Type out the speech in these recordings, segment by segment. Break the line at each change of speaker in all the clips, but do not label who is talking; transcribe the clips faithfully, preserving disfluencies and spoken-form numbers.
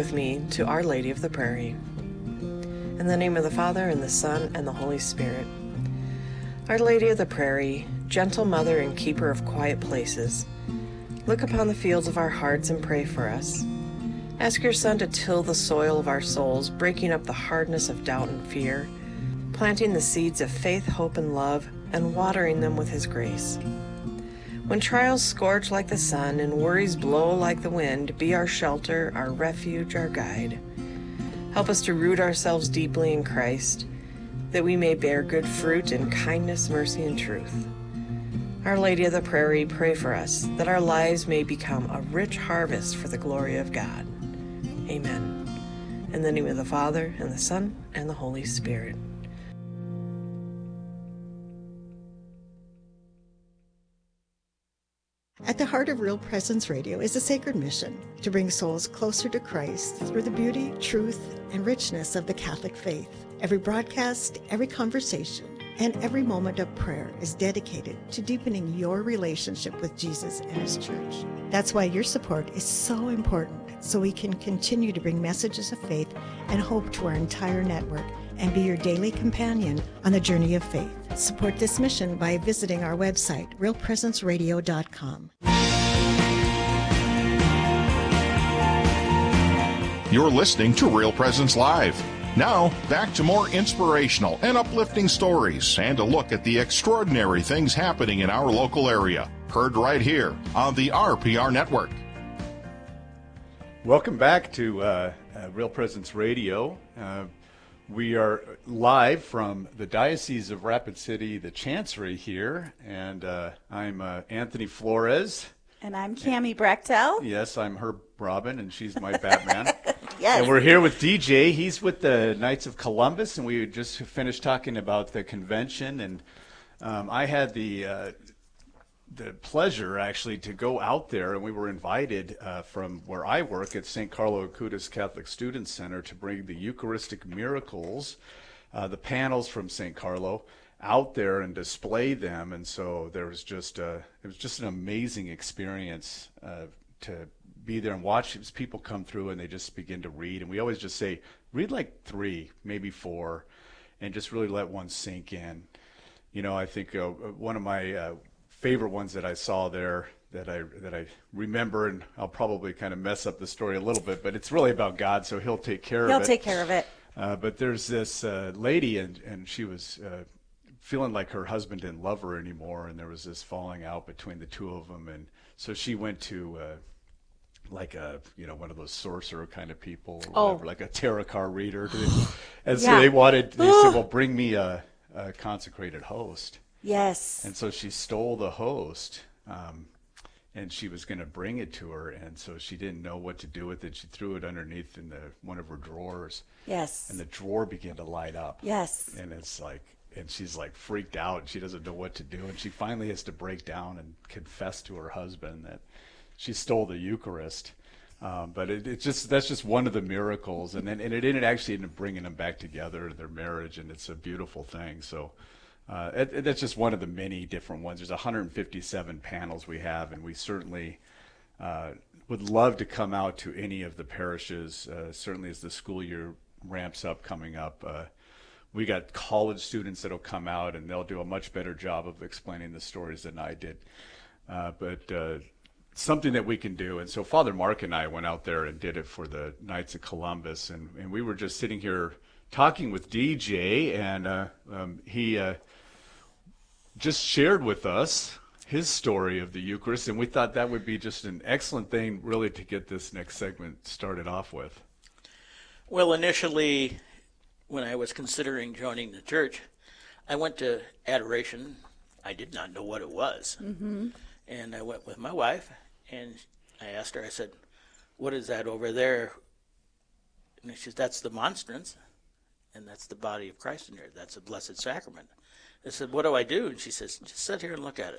with me to Our Lady of the Prairie. In the name of the Father, and the Son, and the Holy Spirit. Our Lady of the Prairie, gentle mother and keeper of quiet places, look upon the fields of our hearts and pray for us. Ask your Son to till the soil of our souls, breaking up the hardness of doubt and fear, planting the seeds of faith, hope, and love, and watering them with his grace. When trials scorch like the sun and worries blow like the wind, be our shelter, our refuge, our guide. Help us to root ourselves deeply in Christ, that we may bear good fruit in kindness, mercy, and truth. Our Lady of the Prairie, pray for us, that our lives may become a rich harvest for the glory of God. Amen. In the name of the Father, and the Son, and the Holy Spirit.
At the heart of Real Presence Radio is a sacred mission to bring souls closer to Christ through the beauty, truth, and richness of the Catholic faith. Every broadcast, every conversation, and every moment of prayer is dedicated to deepening your relationship with Jesus and his church. That's why your support is so important, so we can continue to bring messages of faith and hope to our entire network and be your daily companion on the journey of faith. Support this mission by visiting our website, real presence radio dot com.
You're listening to Real Presence Live. Now, back to more inspirational and uplifting stories and a look at the extraordinary things happening in our local area. Heard right here on the R P R Network.
Welcome back to uh, uh, Real Presence Radio. Uh, we are live from the Diocese of Rapid City, the Chancery here, and uh, I'm uh, Anthony Flores.
And I'm Cammie Brechtel.
Yes, I'm Herb Robin, and she's my Batman.
Yes.
And we're here with D J. He's with the Knights of Columbus, and we just finished talking about the convention. And um, I had the uh, the pleasure, actually, to go out there, and we were invited uh, from where I work at Saint Carlo Acutis Catholic Student Center to bring the Eucharistic Miracles, uh, the panels from Saint Carlo, out there and display them. And so there was just a, it was just an amazing experience uh, to be there and watch as people come through and they just begin to read. And we always just say, read like three, maybe four, and just really let one sink in. You know, I think uh, one of my uh, favorite ones that I saw there that I that I remember, and I'll probably kind of mess up the story a little bit, but it's really about God, so he'll take care
He'll
of it.
He'll take care of it.
Uh, but there's this uh, lady, and, and she was uh, feeling like her husband didn't love her anymore, and there was this falling out between the two of them. And so she went to uh, like a, you know, one of those sorcerer kind of people, or
oh.
whatever, like a tarot card reader. And so
yeah.
they wanted, they said, well, bring me a, a consecrated host.
Yes.
And so she stole the host, um, and she was going to bring it to her, and so she didn't know what to do with it. She threw it underneath in the, one of her drawers.
Yes.
And the drawer began to light up.
Yes.
And it's like, and she's like freaked out, and she doesn't know what to do, and she finally has to break down and confess to her husband that she stole the Eucharist. Um, but it, it just that's just one of the miracles, and then and it ended actually ended up bringing them back together, their marriage, and it's a beautiful thing. So uh, it, it, that's just one of the many different ones. There's one hundred fifty-seven panels we have, and we certainly uh, would love to come out to any of the parishes. Uh, certainly, as the school year ramps up, coming up. Uh, We got college students that'll come out, and they'll do a much better job of explaining the stories than I did. Uh, but uh, something that we can do. And so Father Mark and I went out there and did it for the Knights of Columbus. And, and we were just sitting here talking with D J, and uh, um, he uh, just shared with us his story of the Eucharist. And we thought that would be just an excellent thing, really, to get this next segment started off with.
Well, initially, when I was considering joining the church, I went to adoration. I did not know what it was.
Mm-hmm.
And I went with my wife, and I asked her, I said, what is that over there? And she said, that's the monstrance, and that's the body of Christ in there. That's a blessed sacrament. I said, what do I do? And she says, just sit here and look at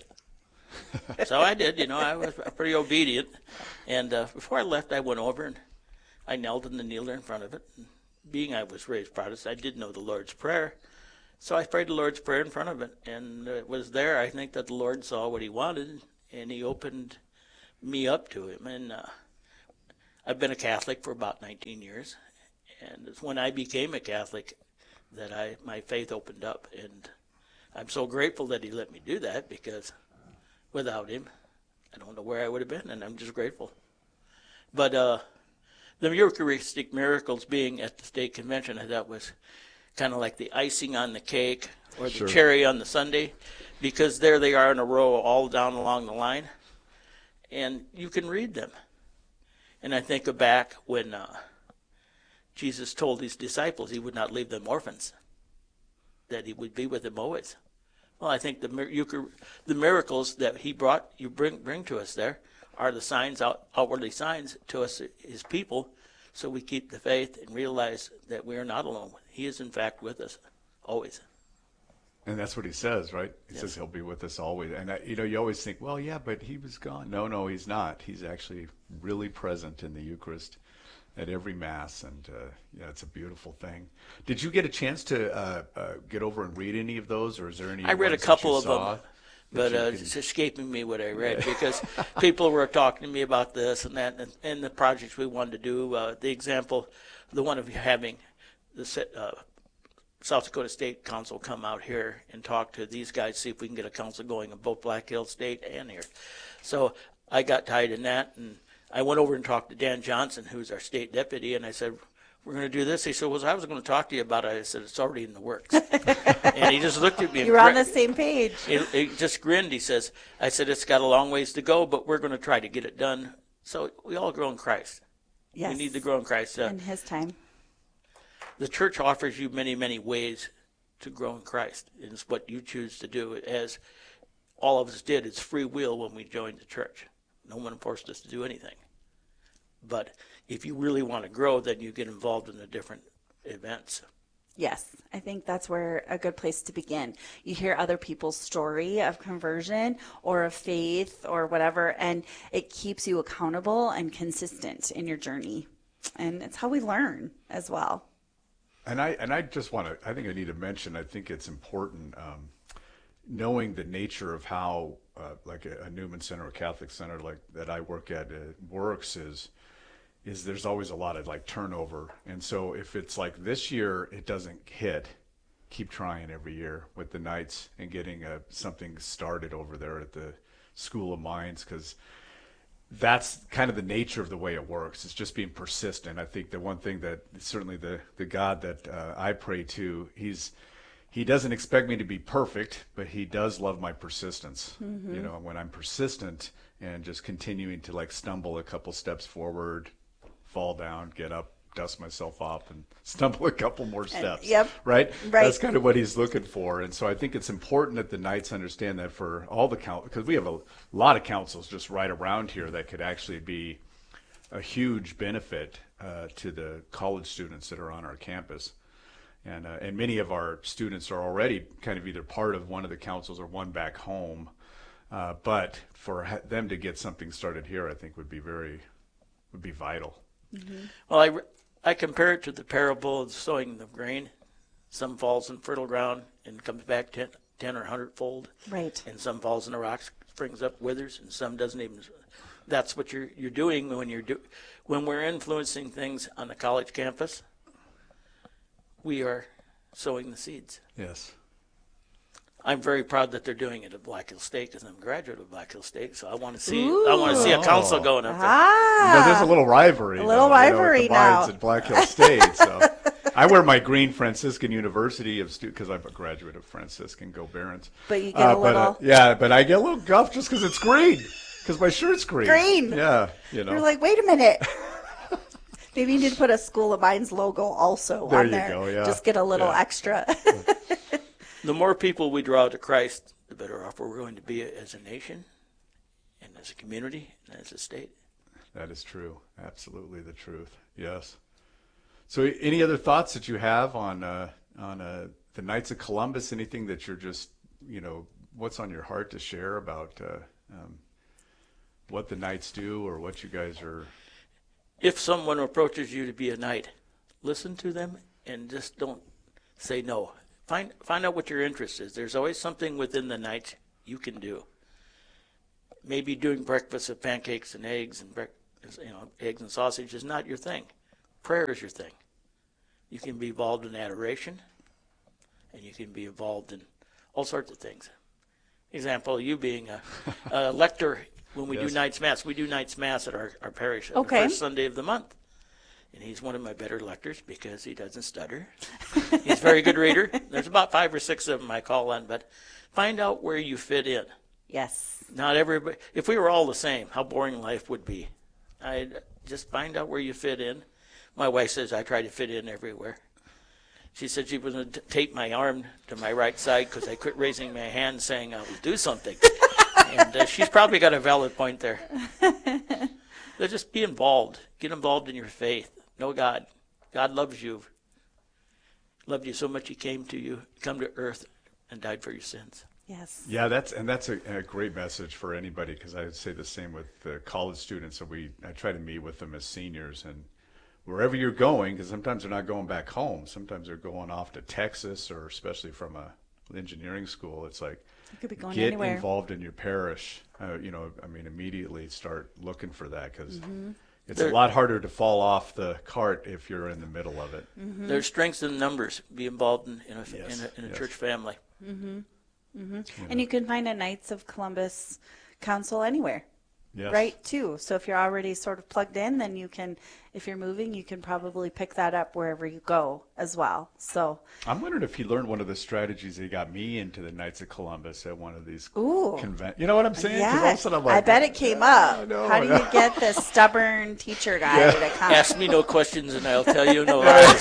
it. So I did, you know, I was pretty obedient. And uh, before I left, I went over, and I knelt in the kneeler in front of it. And being I was raised Protestant, I did know the Lord's Prayer. So I prayed the Lord's Prayer in front of it, and it was there, I think, that the Lord saw what he wanted, and he opened me up to him. And uh, I've been a Catholic for about nineteen years, and it's when I became a Catholic that I my faith opened up, and I'm so grateful that he let me do that, because without him, I don't know where I would have been, and I'm just grateful. But uh, the Eucharistic miracles being at the state convention, I thought was kind of like the icing on the cake or the
Sure.
cherry on the sundae, because there they are in a row all down along the line, and you can read them. And I think of back when uh, Jesus told his disciples he would not leave them orphans, that he would be with them always. Well, I think the mir- Euchar- the miracles that he brought, you bring bring to us there, are the signs, out, outwardly signs to us, his people, so we keep the faith and realize that we are not alone. He is in fact with us always.
And that's what he says, right? He
Yes.
says he'll be with us always. And, I, you know, you always think, well, yeah, but he was gone. No, no, he's not. He's actually really present in the Eucharist at every Mass. And, uh, yeah, it's a beautiful thing. Did you get a chance to uh, uh, get over and read any of those, or is there any
I read a
ones that
couple
you
of
saw
them,
that
but
you
uh,
can-
it's escaping me what I read, because people were talking to me about this and that, and, and the projects we wanted to do. Uh, the example, the one of having the se- uh, South Dakota State Council come out here and talk to these guys, see if we can get a council going in both Black Hills State and here. So I got tied in that, and I went over and talked to Dan Johnson, who's our state deputy, and I said, we're going to do this. He said, well, I was going to talk to you about it. I said, it's already in the works. And he just looked at me. and
You were on
gri-
the same page.
He, he just grinned. He says, I said, it's got a long ways to go, but we're going to try to get it done. So we all grow in Christ.
Yes.
We need to grow in Christ. Uh,
In his time.
the church offers you many, many ways to grow in Christ. It's what you choose to do. As all of us did, it's free will when we joined the church. No one forced us to do anything. But if you really want to grow, then you get involved in the different events.
Yes, I think that's where a good place to begin. You hear other people's story of conversion or of faith or whatever, and it keeps you accountable and consistent in your journey. And it's how we learn as well.
And I and I just want to, I think I need to mention, I think it's important, um, knowing the nature of how, uh, like a, a Newman Center or Catholic Center like that I work at uh, works is, is there's always a lot of like turnover. And so if it's like this year, it doesn't hit, keep trying every year with the nights and getting a, something started over there at the School of Mines, because that's kind of the nature of the way it works. It's just being persistent. I think the one thing that certainly the, the God that uh, I pray to, he's, he doesn't expect me to be perfect, but he does love my persistence. Mm-hmm. You know, when I'm persistent and just continuing to like stumble a couple steps forward, fall down, get up, dust myself off, and stumble a couple more steps.
yep.
Right?
Right.
That's kind of what he's looking for. And so I think it's important that the Knights understand that for all the councils, because we have a lot of councils just right around here that could actually be a huge benefit uh, to the college students that are on our campus. And, uh, and many of our students are already kind of either part of one of the councils or one back home. Uh, but for ha- them to get something started here, I think would be very, would be vital.
Mm-hmm.
Well, I, I compare it to the parable of sowing the grain. Some falls in fertile ground and comes back ten, ten or a hundredfold.
Right.
And some falls in the rocks, springs up, withers, and some doesn't even. That's what you're you're doing when you're do, when we're influencing things on the college campus. We are sowing the seeds.
Yes.
I'm very proud that they're doing it at Black Hill State because I'm a graduate of Black Hill State. So I want to see I want to see a council going up there.
Ah.
But there's a little rivalry.
A little
though, you know,
rivalry
with the Mines
now.
at Black Hill State. So I wear my green Franciscan University of stu because I'm a graduate of Franciscan. Go Barons.
But you get a
but,
little-
yeah, but I get a little guff just because it's green. Because my shirt's green.
Green.
Yeah, you know.
You're like, wait a minute. Maybe you need to put a School of Mines logo also
There
on
you
there.
go, yeah.
Just get a little
Yeah.
extra.
The more people we draw to Christ, the better off we're going to be as a nation and as a community and as a state.
That is true. Absolutely the truth. Yes. So, any other thoughts that you have on uh, on uh, the Knights of Columbus? Anything that you're just, you know, what's on your heart to share about uh, um, what the Knights do or what you guys are?
If someone approaches you to be a knight, listen to them and just don't say no. Find find out what your interest is. There's always something within the knights you can do. Maybe doing breakfast with pancakes and eggs and bre- you know, eggs and sausage is not your thing. Prayer is your thing. You can be involved in adoration, and you can be involved in all sorts of things. Example, you being a, a lector when we
Yes.
do night's mass. We do night's mass at our, our parish on
Okay.
the first Sunday of the month. And he's one of my better lectors because he doesn't stutter. He's a very good reader. There's about five or six of them I call on, but find out where you fit in.
Yes.
Not everybody. If we were all the same, how boring life would be. I'd just find out where you fit in. My wife says I try to fit in everywhere. She said she was going to tape my arm to my right side because I quit raising my hand saying I will do something. And uh, she's probably got a valid point there. So just be involved. Get involved in your faith. Know God. God loves you. Loved you so much he came to you, come to earth, and died for your sins.
Yes.
Yeah, that's and that's a, a great message for anybody, because I would say the same with the college students. So we I try to meet with them as seniors, and wherever you're going, because sometimes they're not going back home. Sometimes they're going off to Texas, or especially from a engineering school. It's like,
You could be going
get
anywhere.
involved in your parish. Uh, you know, I mean, immediately start looking for that, because
Mm-hmm.
it's
There-
a lot harder to fall off the cart if you're in the middle of it.
Mm-hmm.
There's strength in numbers. Be involved in, in, a,
Yes,
in a, in a
yes.
church family.
And you can find a Knights of Columbus council anywhere,
Yes.
right, too. So if you're already sort of plugged in, then you can, if you're moving, you can probably pick that up wherever you go as well. So,
I'm wondering if he learned one of the strategies that got me into the Knights of Columbus at one of these
Ooh.
conventions. You know what I'm saying? 'Cause all of
yeah,
a sudden I'm like,
I bet it came up.
I know,
How do
yeah.
you get this stubborn teacher guy to come?
Ask me no questions and I'll tell you no lies.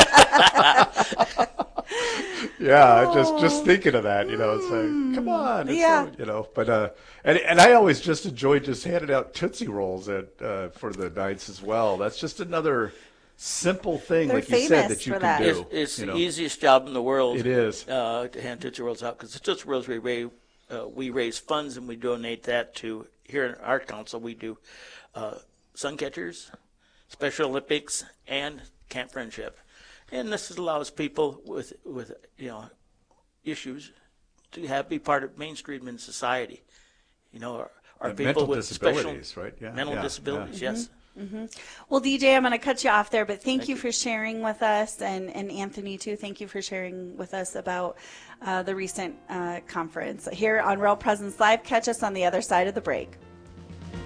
Yeah, just just thinking of that, you know, it's like, come on, it's
Yeah.
so- you know. But uh, and and I always just enjoyed just handing out Tootsie Rolls at uh, for the Knights as well. That's just another simple thing,
They're
like you said,
famous
that you
for
can
that.
It's,
do.
it's
you
the
know.
easiest job in the world.
It is.
Uh, to hand Tootsie Rolls out, because the Tootsie Rolls we raise, uh, we raise funds and we donate that to, here in our council, we do uh, Sun Catchers, Special Olympics, and Camp Friendship. And this allows people with, with you know, issues to have be part of mainstream in society. You know, our, our
And
people
mental
with
disabilities,
special
right? Yeah,
mental
yeah,
disabilities.
yeah.
Yes.
Well, D J, I'm going to cut you off there, but thank,
Thank
you
you.
for sharing with us, and, and Anthony, too. Thank you for sharing with us about uh, the recent uh, conference. Here on Real Presence Live, catch us on the other side of the break.